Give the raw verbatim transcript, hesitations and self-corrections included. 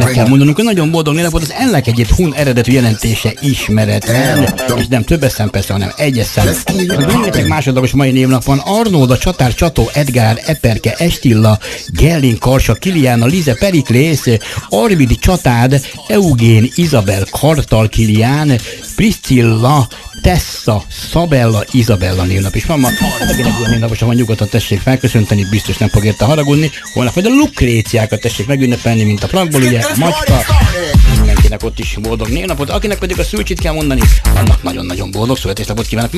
el kell mondanunk, hogy nagyon boldog névnapot, az ennek egyéb hun eredetű jelentése ismeretlen, és nem többes szám persze, hanem egyes szám. Rengeteg másodlagos mai névnapon Arnolda, Csatár, Csató, Edgár, Eperke, Estilla, Gerlin, Karsa, Kiliána, Lize, Periklész, Arvidi, Csatád, Eugén, Izabel, Kartal, Kilián, Priscilla, Tessa, Szabella, Izabella névnap is van ma. Hát akinek olyan névnaposa van, nyugodtan tessék felköszönteni, biztos nem fog érte haragudni. Holnap majd a Lukréciákat tessék megünnepelni, mint a Frankból, ugye, a macska. Mindenkinek ott is boldog névnapot, akinek pedig a szülcsit kell mondani, annak nagyon-nagyon boldog születésnapot kívánok.